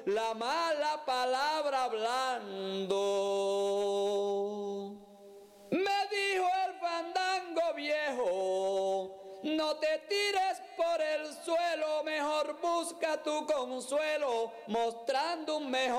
la mala palabra hablando. Me dijo el fandango viejo, no te tires por el suelo, mejor busca tu consuelo, mostrando un mejor